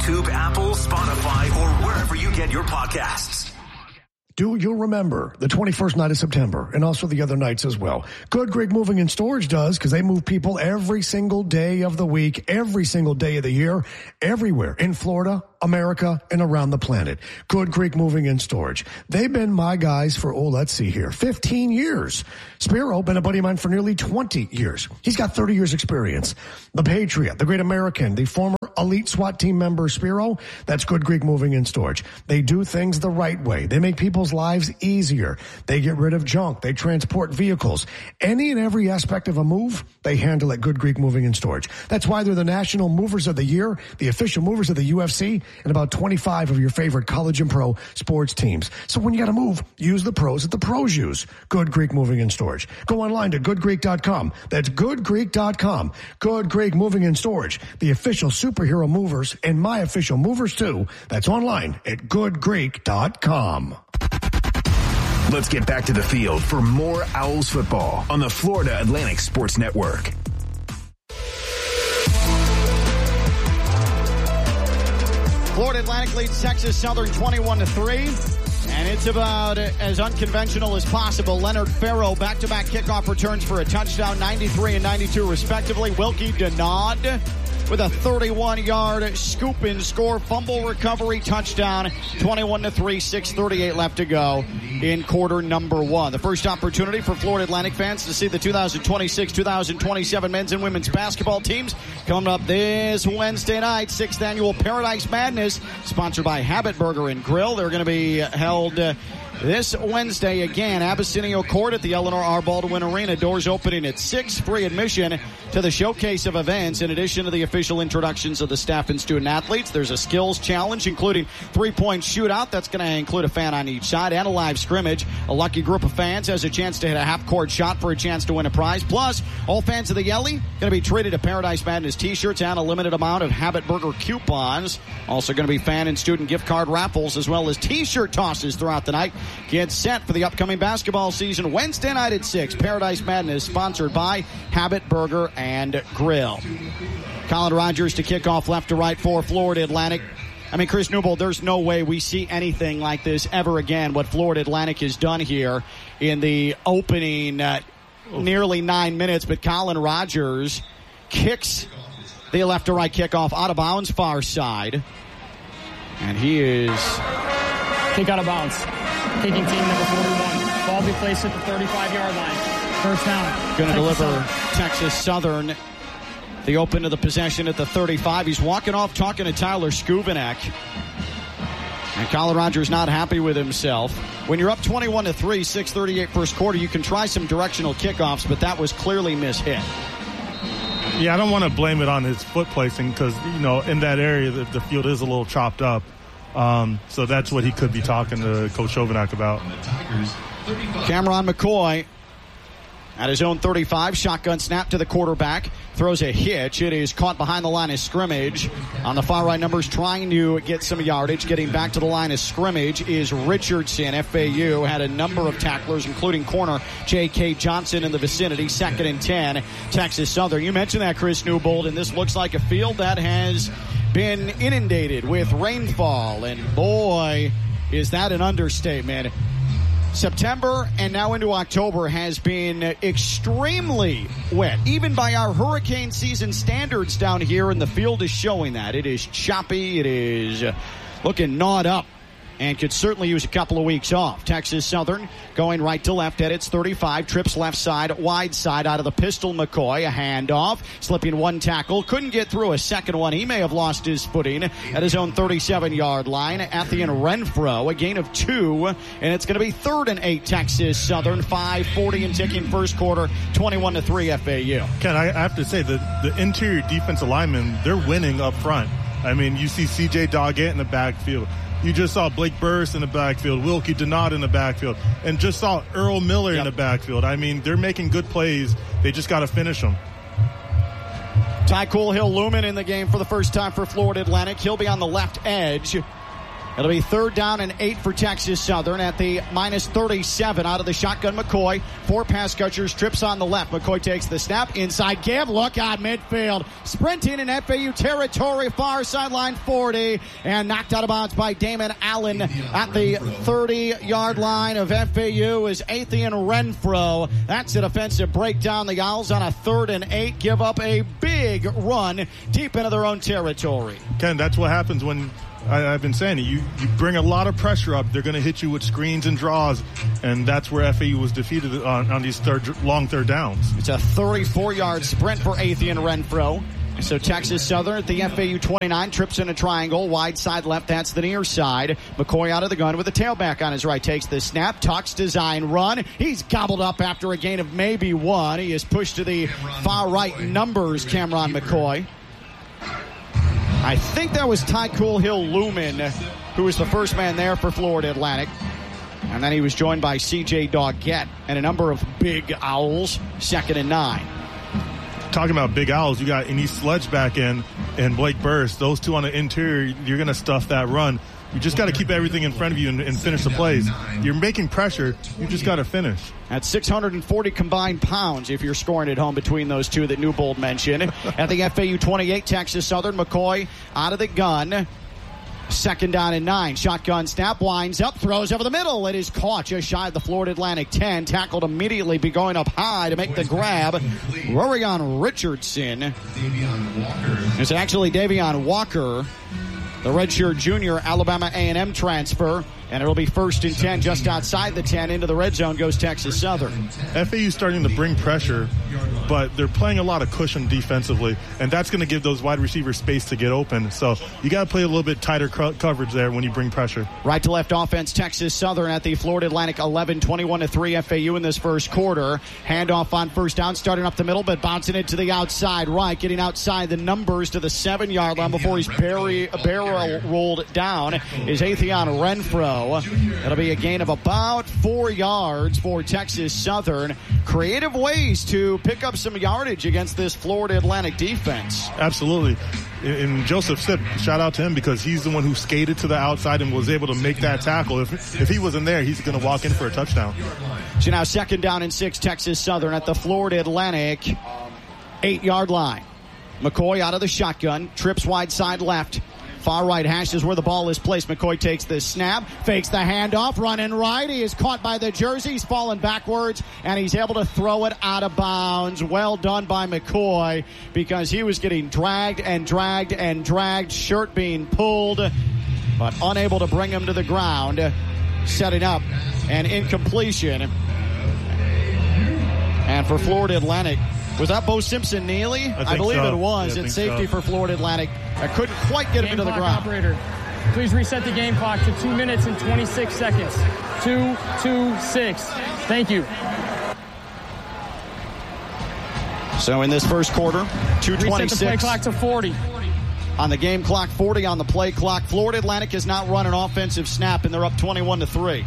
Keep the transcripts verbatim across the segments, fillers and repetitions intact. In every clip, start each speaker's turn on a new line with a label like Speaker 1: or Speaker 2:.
Speaker 1: YouTube, Apple, Spotify, or wherever you get your podcasts.
Speaker 2: Do you remember the twenty-first night of September and also the other nights as well? Good Greek Moving and Storage does, because they move people every single day of the week, every single day of the year, everywhere in Florida, America, and around the planet. Good Greek Moving and Storage. They've been my guys for, oh, let's see here, fifteen years. Spiro, been a buddy of mine for nearly twenty years. He's got thirty years experience. The Patriot, the Great American, the former elite SWAT team member Spiro, that's Good Greek Moving and Storage. They do things the right way. They make people's lives easier. They get rid of junk. They transport vehicles. Any and every aspect of a move, they handle at Good Greek Moving and Storage. That's why they're the National Movers of the Year, the official movers of the U F C, and about twenty-five of your favorite college and pro sports teams. So when you got to move, use the pros that the pros use. Good Greek Moving and Storage. Go online to good greek dot com. That's good greek dot com. Good Greek Moving and Storage, the official superhero movers and my official movers too. That's online at good greek dot com.
Speaker 1: Let's get back to the field for more Owls football on the Florida Atlantic Sports Network.
Speaker 3: Florida Atlantic leads Texas Southern twenty-one to three. And it's about as unconventional as possible. Leonard Farrow, back-to-back kickoff returns for a touchdown, ninety-three and ninety-two respectively. Wilkie Denard with a thirty-one-yard scoop and score, fumble recovery, touchdown, twenty-one to three, six thirty-eight left to go in quarter number one. The first opportunity for Florida Atlantic fans to see the two thousand twenty-six two thousand twenty-seven men's and women's basketball teams coming up this Wednesday night, sixth annual Paradise Madness, sponsored by Habit Burger and Grill. They're going to be held uh, this Wednesday again, Abyssinian Court at the Eleanor R. Baldwin Arena. Doors opening at six. Free admission to the showcase of events. In addition to the official introductions of the staff and student athletes, there's a skills challenge, including three-point shootout. That's going to include a fan on each side and a live scrimmage. A lucky group of fans has a chance to hit a half-court shot for a chance to win a prize. Plus, all fans of the Yelly going to be treated to Paradise Madness t-shirts and a limited amount of Habit Burger coupons. Also going to be fan and student gift card raffles as well as t-shirt tosses throughout the night. Get set for the upcoming basketball season Wednesday night at six. Paradise Madness, sponsored by Habit Burger and Grill. Colin Rogers to kick off left to right for Florida Atlantic. I mean, Chris Newbold, there's no way we see anything like this ever again, what Florida Atlantic has done here in the opening uh, nearly nine minutes. But Colin Rogers kicks the left to right kickoff out of bounds, far side. And he is...
Speaker 4: Kick out of bounds. Kicking team number forty-one. Ball be placed at the thirty-five-yard line. First down.
Speaker 3: Going to deliver Southern. Texas Southern the open to the possession at the thirty-five. He's walking off talking to Tyler Skubanek. And Colin Rogers not happy with himself. When you're up twenty-one to three, six thirty-eight first quarter, you can try some directional kickoffs, but that was clearly mishit.
Speaker 5: Yeah, I don't want to blame it on his foot placing because, you know, in that area, the, the field is a little chopped up. Um, so that's what he could be talking to Coach Chovanec about.
Speaker 3: Cameron McCoy at his own thirty-five. Shotgun snap to the quarterback. Throws a hitch. It is caught behind the line of scrimmage. On the far right numbers, trying to get some yardage. Getting back to the line of scrimmage is Richardson. F A U had a number of tacklers, including corner J K. Johnson in the vicinity. Second and ten, Texas Southern. You mentioned that, Chris Newbold, and this looks like a field that has been inundated with rainfall. And boy, is that an understatement. September and now into October has been extremely wet, even by our hurricane season standards down here, and the field is showing that. It is choppy. It is looking gnawed up and could certainly use a couple of weeks off. Texas Southern going right to left at its thirty-five, trips left side, wide side out of the pistol. McCoy, a handoff, slipping one tackle, couldn't get through a second one. He may have lost his footing at his own thirty-seven-yard line. Athian Renfro, a gain of two, and it's going to be third and eight, Texas Southern. five forty and ticking first quarter, twenty-one to three F A U.
Speaker 5: Ken, I have to say, the, the interior defensive linemen, they're winning up front. I mean, you see C J Doggett in the backfield. You just saw Blake Burris in the backfield, Wilkie Denard in the backfield, and just saw Earl Miller yep. in the backfield. I mean, they're making good plays. They just got to finish them.
Speaker 3: Ty Coolhill Lumen in the game for the first time for Florida Atlantic. He'll be on the left edge. It'll be third down and eight for Texas Southern at the minus thirty-seven out of the shotgun. McCoy, four pass catchers, trips on the left. McCoy takes the snap, inside give, look out midfield. Sprinting in F A U territory, far sideline forty, and knocked out of bounds by Damon Allen at the thirty-yard line of F A U is Athian Renfro. That's an offensive breakdown. The Owls on a third and eight give up a big run deep into their own territory.
Speaker 5: Ken, that's what happens when I, I've been saying it. You, you bring a lot of pressure up, they're going to hit you with screens and draws, and that's where F A U was defeated on, on these third, long third downs.
Speaker 3: It's a thirty-four-yard sprint for Athian Renfro. So Texas Southern at the F A U twenty-nine, trips in a triangle, wide side left, that's the near side. McCoy out of the gun with the tailback on his right, takes the snap, tucks, design, run. He's gobbled up after a gain of maybe one. He is pushed to the far right numbers, Cameron McCoy. I think that was Ty Coolhill Lumen, who was the first man there for Florida Atlantic. And then he was joined by C J Doggett and a number of big Owls, second and nine.
Speaker 5: Talking about big Owls, you got Enes Sledge back in and Blake Burst. Those two on the interior, you're going to stuff that run. You just got to keep everything in front of you and, and finish the plays. You're making pressure. You just got to finish.
Speaker 3: At six hundred forty combined pounds, if you're scoring at home between those two that Newbold mentioned. At the F A U twenty-eight, Texas Southern, McCoy out of the gun. Second down and nine. Shotgun snap, winds up, throws over the middle. It is caught just shy of the Florida Atlantic ten. Tackled immediately, be going up high to make the grab. Rorion Richardson. It's actually Davion Walker, the redshirt junior Alabama A and M transfer. And it'll be first and ten just outside the ten. Into the red zone goes Texas Southern.
Speaker 5: F A U starting to bring pressure, but they're playing a lot of cushion defensively, and that's going to give those wide receivers space to get open. So you got to play a little bit tighter co- coverage there when you bring pressure.
Speaker 3: Right to left offense, Texas Southern at the Florida Atlantic eleven, twenty-one to three F A U in this first quarter. Handoff on first down, starting up the middle, but bouncing it to the outside right, getting outside the numbers to the seven-yard line before he's barry, barrel rolled down is Athian Renfro. It'll be a gain of about four yards for Texas Southern. Creative ways to pick up some yardage against this Florida Atlantic defense.
Speaker 5: Absolutely. And Joseph said, shout out to him because he's the one who skated to the outside and was able to make that tackle. If, if he wasn't there, he's going to walk in for a touchdown.
Speaker 3: So now second down and six, Texas Southern at the Florida Atlantic eight-yard line. McCoy out of the shotgun, trips wide side left. Far right hash is where the ball is placed. McCoy takes the snap, fakes the handoff, running right. He is caught by the jersey. He's fallen backwards, and he's able to throw it out of bounds. Well done by McCoy because he was getting dragged and dragged and dragged, shirt being pulled, but unable to bring him to the ground. Setting up an incompletion. And for Florida Atlantic, was that Bo Simpson-Neely? I,
Speaker 5: I
Speaker 3: believe
Speaker 5: so.
Speaker 3: it was.
Speaker 5: Yeah,
Speaker 3: it's safety
Speaker 5: so.
Speaker 3: for Florida Atlantic. I couldn't quite get
Speaker 4: Game
Speaker 3: him into the
Speaker 4: clock
Speaker 3: ground.
Speaker 4: Operator, please reset the game clock to two minutes and twenty-six seconds. Two, two, six. Thank you.
Speaker 3: So in this first quarter, two twenty-six.
Speaker 4: Reset the play clock to forty.
Speaker 3: On the game clock, forty on the play clock. Florida Atlantic has not run an offensive snap, and they're up twenty-one to three.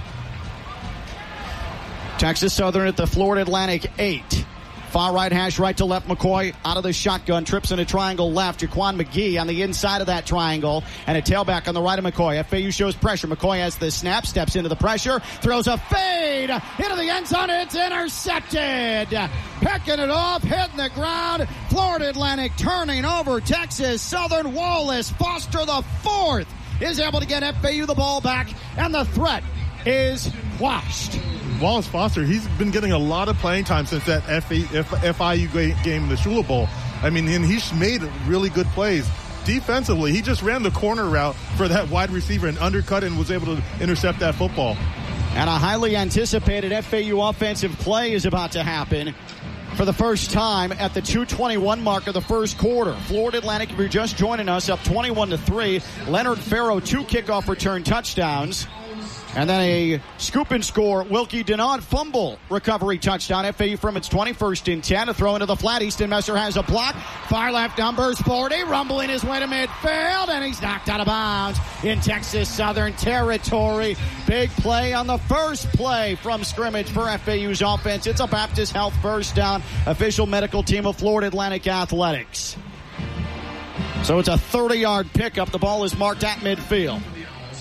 Speaker 3: Texas Southern at the Florida Atlantic eight. Far right hash, right to left. McCoy out of the shotgun, trips in a triangle left. Jaquan McGee on the inside of that triangle, and a tailback on the right of McCoy. F A U shows pressure. McCoy has the snap, steps into the pressure, throws a fade into the end zone. It's intercepted. Picking it off, hitting the ground. Florida Atlantic turning over Texas Southern. Wallace Foster the fourth is able to get F A U the ball back, and the threat is quashed.
Speaker 5: Wallace Foster, he's been getting a lot of playing time since that F I U game in the Shula Bowl. I mean, and he's made really good plays. Defensively, he just ran the corner route for that wide receiver and undercut and was able to intercept that football.
Speaker 3: And a highly anticipated F A U offensive play is about to happen for the first time at the two twenty-one mark of the first quarter. Florida Atlantic, if you're just joining us, up twenty-one to three. Leonard Farrow, two kickoff return touchdowns. And then a scoop and score, Wilkie Denaud fumble recovery touchdown. F A U from its twenty-first and ten. A throw into the flat. Easton Messer has a block. Far left numbers forty. Rumbling his way to midfield. And he's knocked out of bounds in Texas Southern territory. Big play on the first play from scrimmage for F A U's offense. It's a Baptist Health first down. Official medical team of Florida Atlantic Athletics. So it's a thirty-yard pickup. The ball is marked at midfield.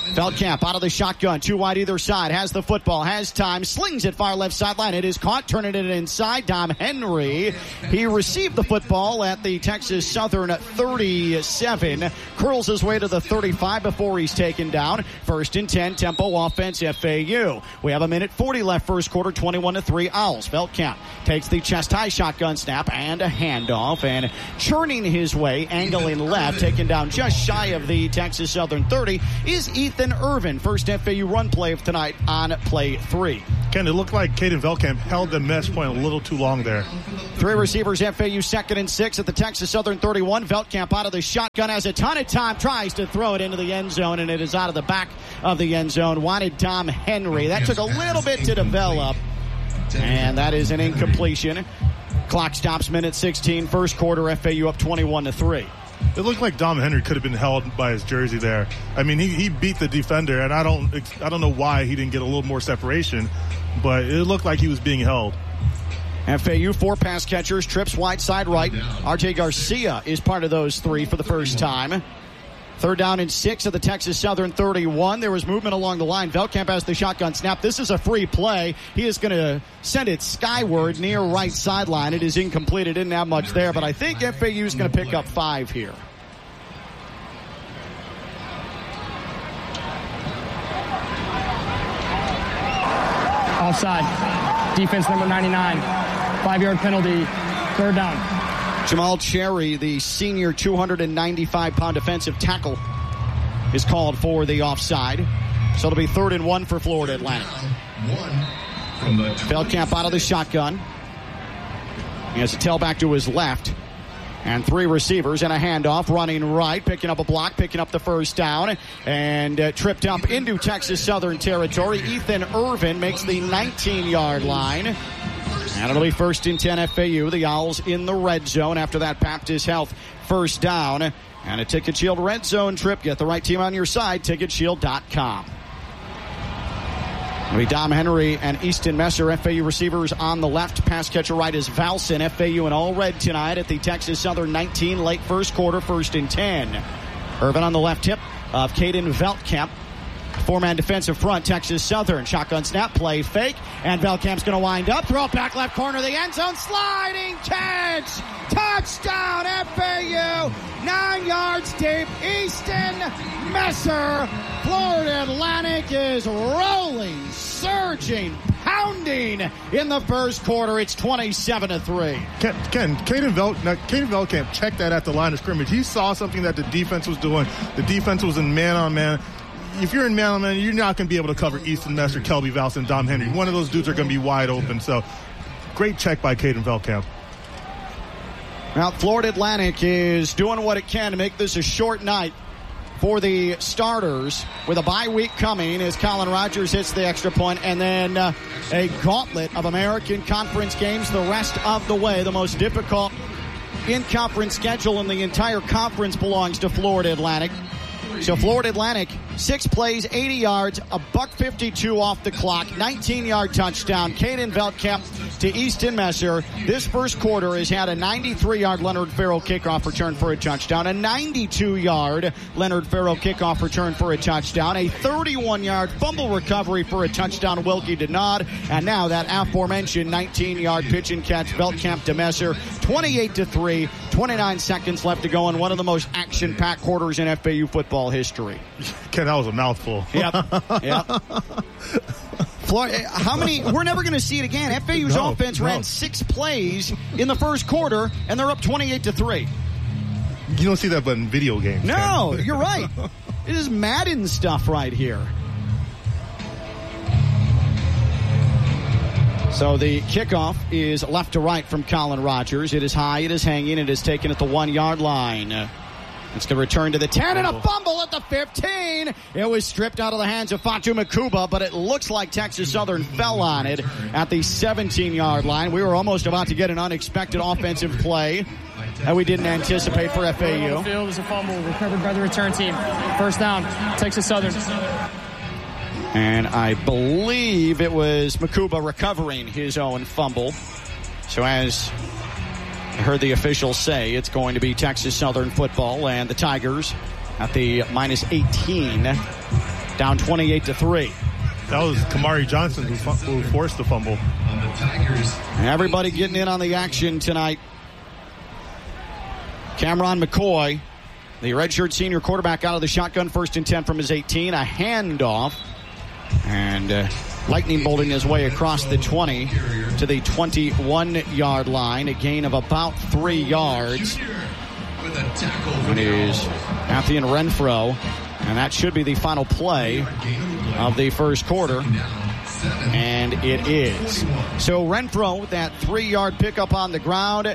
Speaker 3: Feldkamp out of the shotgun, two wide either side, has the football, has time, slings it far left sideline. It is caught, turning it inside. Dom Henry, he received the football at the Texas Southern thirty-seven, curls his way to the thirty-five before he's taken down. First and ten, tempo offense, F A U. We have a minute forty left first quarter, twenty-one to three Owls. Feldkamp takes the chest high shotgun snap and a handoff, and churning his way, angling left, taken down just shy of the Texas Southern thirty is Ethan Irvin. First F A U run play of tonight on play three.
Speaker 5: Ken, it looked like Caden Feldkamp held the mesh point a little too long there.
Speaker 3: Three receivers, F A U second and six at the Texas Southern thirty-one. Feldkamp out of the shotgun, has a ton of time, tries to throw it into the end zone, and it is out of the back of the end zone. Wanted Dom Henry. That took a little bit to develop, and that is an incompletion. Clock stops, minute sixteen, first quarter, F A U up twenty-one to three.
Speaker 5: It looked like Dom Henry could have been held by his jersey there. I mean, he, he beat the defender, and I don't I don't know why he didn't get a little more separation, but it looked like he was being held.
Speaker 3: F A U, four pass catchers, trips wide side right. R J Garcia is part of those three for the first time. Third down and six at the Texas Southern thirty-one. There was movement along the line. Feldkamp has the shotgun snap. This is a free play. He is going to send it skyward near right sideline. It is incomplete. It didn't have much there, but I think F A U is going to pick up five here.
Speaker 4: Offside. Defense number ninety-nine. Five-yard penalty. Third down.
Speaker 3: Jamal Cherry, the senior two hundred ninety-five pound defensive tackle, is called for the offside. So it'll be third and one for Florida Atlantic. Feldkamp out of the shotgun. He has a tailback to his left. And three receivers and a handoff, running right, picking up a block, picking up the first down, and uh, tripped up into Texas Southern territory. Ethan Irvin makes the nineteen-yard line. And it'll be first and ten F A U. The Owls in the red zone after that Baptist Health first down. And a Ticket Shield red zone trip. Get the right team on your side, ticket shield dot com. It'll be Dom Henry and Easton Messer, F A U receivers on the left. Pass catcher right is Valson. F A U in all red tonight at the Texas Southern nineteen, late first quarter, first and ten. Irvin on the left hip of Caden Feldkamp. Four-man defensive front, Texas Southern. Shotgun snap, play fake, and Feldkamp's going to wind up. Throw it back left corner of the end zone. Sliding catch. Touchdown, F A U. Nine yards deep. Easton Messer. Florida Atlantic is rolling, surging, pounding in the first quarter. It's twenty-seven to three.
Speaker 5: Ken, Ken Caden Vel, Caden Feldkamp checked that at the line of scrimmage. He saw something that the defense was doing. The defense was in man-on-man. If you're in man-on-man, you're not going to be able to cover Easton Messer, Kelby Valson, and Dom Henry. One of those dudes are going to be wide open. So, great check by Caden Feldkamp.
Speaker 3: Now, Florida Atlantic is doing what it can to make this a short night for the starters, with a bye week coming as Colin Rogers hits the extra point, and then uh, a gauntlet of American Conference games the rest of the way. The most difficult in-conference schedule in the entire conference belongs to Florida Atlantic. So Florida Atlantic, six plays, eighty yards, a buck fifty-two off the clock, nineteen-yard touchdown. Caden Feldkamp to Easton Messer. This first quarter has had a ninety-three-yard Leonard Farrell kickoff return for a touchdown, a ninety-two-yard Leonard Farrell kickoff return for a touchdown, a thirty-one-yard fumble recovery for a touchdown, Wilkie Denard, and now that aforementioned nineteen-yard pitch and catch, Feldkamp to Messer, twenty-eight to three, twenty-nine seconds left to go in one of the most action-packed quarters in F A U football history.
Speaker 5: Ken, that was a mouthful.
Speaker 3: Yep. Yep. Florida, how many? We're never going to see it again. F A U's
Speaker 5: no,
Speaker 3: offense
Speaker 5: no.
Speaker 3: ran six plays in the first quarter, and they're up twenty-eight to three.
Speaker 5: You don't see that but in video games.
Speaker 3: No,
Speaker 5: Ken.
Speaker 3: You're right. It is Madden stuff right here. So the kickoff is left to right from Colin Rogers. It is high, it is hanging, it is taken at the one-yard line. It's going to return to the ten, and a fumble at the fifteen. It was stripped out of the hands of Fatu Makuba, but it looks like Texas Southern fell on it at the seventeen-yard line. We were almost about to get an unexpected offensive play that we didn't anticipate for F A U.
Speaker 4: The field is a fumble recovered by the return team. First down, Texas Southern.
Speaker 3: And I believe it was Makuba recovering his own fumble. So as I heard the officials say, it's going to be Texas Southern football, and the Tigers at the minus eighteen down twenty-eight to three.
Speaker 5: That was Kamari Johnson who, who forced the fumble.
Speaker 3: Everybody getting in on the action tonight. Cameron McCoy, the redshirt senior quarterback, out of the shotgun, first and ten from his eighteen. A handoff. And uh, lightning bolting his way across the twenty to the twenty-one-yard line. A gain of about three yards. It is Athian Renfro. And that should be the final play of the first quarter. And it is. So Renfro with that three-yard pickup on the ground.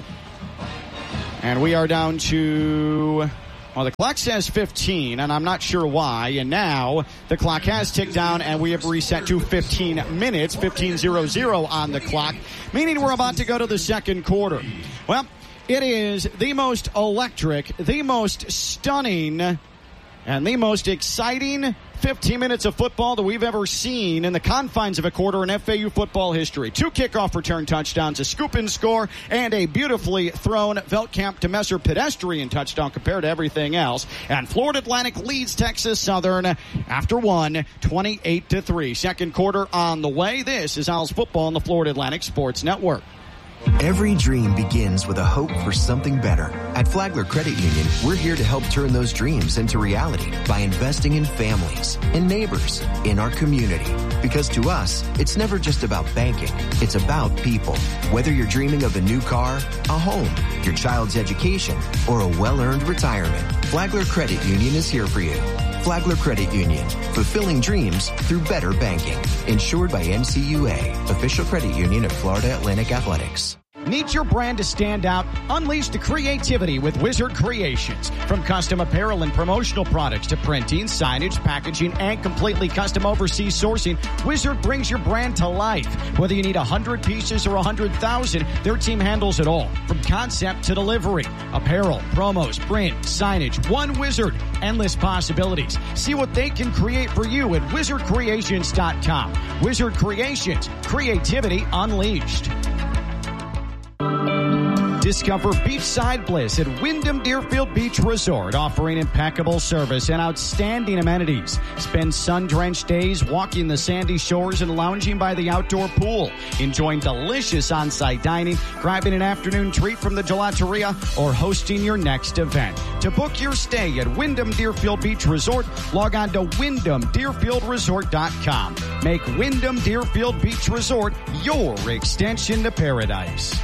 Speaker 3: And we are down to, well, the clock says fifteen, and I'm not sure why. And now the clock has ticked down, and we have reset to fifteen minutes, fifteen zero zero on the clock, meaning we're about to go to the second quarter. Well, it is the most electric, the most stunning, and the most exciting fifteen minutes of football that we've ever seen in the confines of a quarter in F A U football history. Two kickoff return touchdowns, a scoop and score, and a beautifully thrown Veldkamp to Messer pedestrian touchdown compared to everything else. And Florida Atlantic leads Texas Southern after one, twenty-eight to three. Second quarter on the way. This is Owls football on the Florida Atlantic Sports Network.
Speaker 6: Every dream begins with a hope for something better. At Flagler Credit Union, we're here to help turn those dreams into reality by investing in families, in neighbors, in our community. Because to us, it's never just about banking. It's about people. Whether you're dreaming of a new car, a home, your child's education, or a well-earned retirement, Flagler Credit Union is here for you. Flagler Credit Union, fulfilling dreams through better banking. Insured by N C U A, official credit union of Florida Atlantic Athletics.
Speaker 3: Need your brand to stand out? Unleash the creativity with Wizard Creations. From custom apparel and promotional products to printing, signage, packaging, and completely custom overseas sourcing, Wizard brings your brand to life. Whether you need one hundred pieces or one hundred thousand, their team handles it all. From concept to delivery. Apparel, promos, print, signage, one Wizard. Endless possibilities. See what they can create for you at wizard creations dot com. Wizard Creations. Creativity unleashed. Discover beachside bliss at Wyndham Deerfield Beach Resort, offering impeccable service and outstanding amenities. Spend sun-drenched days walking the sandy shores and lounging by the outdoor pool, enjoying delicious on-site dining, grabbing an afternoon treat from the gelateria, or hosting your next event. To book your stay at Wyndham Deerfield Beach Resort, log on to wyndham deerfield resort dot com. Make Wyndham Deerfield Beach Resort your extension to paradise.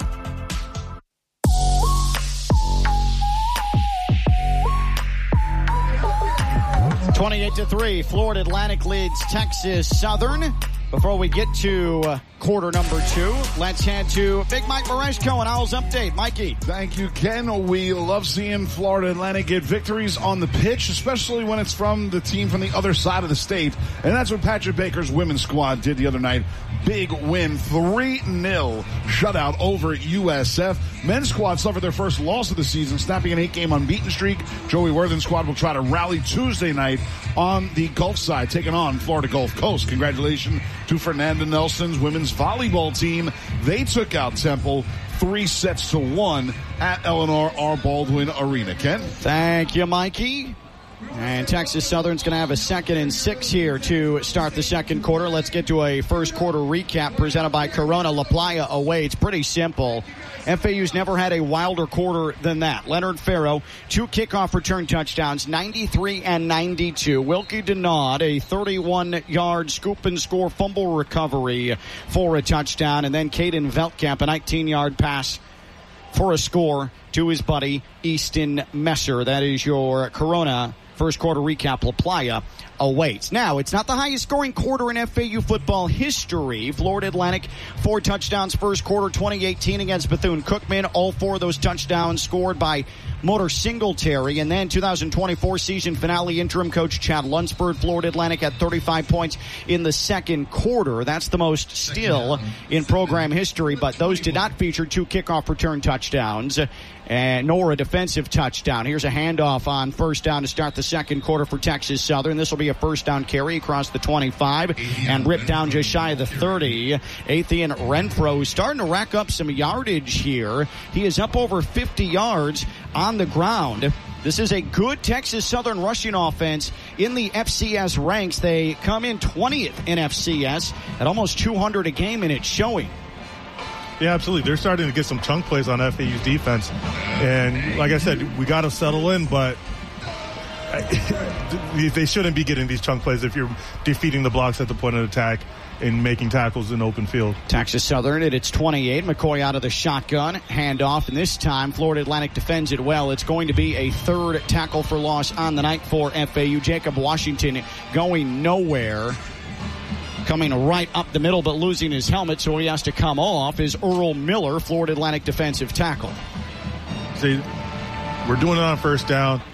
Speaker 3: twenty-eight to three, Florida Atlantic leads Texas Southern. Before we get to uh, quarter number two, let's head to Big Mike Mareshko and Owls Update. Mikey.
Speaker 7: Thank you, Ken. We love seeing Florida Atlantic get victories on the pitch, especially when it's from the team from the other side of the state. And that's what Patrick Baker's women's squad did the other night. Big win, three nil shutout over U S F. Men's squad suffered their first loss of the season, snapping an eight-game unbeaten streak. Joey Worthen's squad will try to rally Tuesday night on the Gulf side, taking on Florida Gulf Coast. Congratulations to Fernanda Nelson's women's volleyball team. They took out Temple three sets to one at Eleanor R. Baldwin Arena. Ken?
Speaker 3: Thank you, Mikey. And Texas Southern's going to have a second and six here to start the second quarter. Let's get to a first quarter recap presented by Corona. La Playa away. It's pretty simple. F A U's never had a wilder quarter than that. Leonard Farrow, two kickoff return touchdowns, ninety-three and ninety-two. Wilkie Denaud, a thirty-one-yard scoop and score fumble recovery for a touchdown. And then Caden Veldkamp, a nineteen-yard pass for a score to his buddy Easton Messer. That is your Corona first quarter recap. La Playa awaits. Now, it's not the highest scoring quarter in F A U football history. Florida Atlantic, four touchdowns first quarter, twenty eighteen against Bethune-Cookman. All four of those touchdowns scored by Motor Singletary. And then two thousand twenty-four season finale interim coach Chad Lunsford. Florida Atlantic had thirty-five points in the second quarter. That's the most still in program history, but those did not feature two kickoff return touchdowns and nor a defensive touchdown. Here's a handoff on first down to start the second quarter for Texas Southern. This will be a first down carry across the twenty-five and ripped down just shy of the thirty. Athian Renfro starting to rack up some yardage here. He is up over fifty yards on the ground. This is a good Texas Southern rushing offense in the F C S ranks. They come in twentieth in F C S at almost two hundred a game, and it's showing.
Speaker 5: Yeah, absolutely. They're starting to get some chunk plays on F A U's defense. And like I said, we got to settle in, but they shouldn't be getting these chunk plays if you're defeating the blocks at the point of attack and making tackles in open field.
Speaker 3: Texas Southern at its twenty-eight. McCoy out of the shotgun. Handoff, and this time Florida Atlantic defends it well. It's going to be a third tackle for loss on the night for F A U. Jacob Washington going nowhere. Coming right up the middle, but losing his helmet, so he has to come off, is Earl Miller, Florida Atlantic defensive tackle.
Speaker 5: See, we're doing it on first down.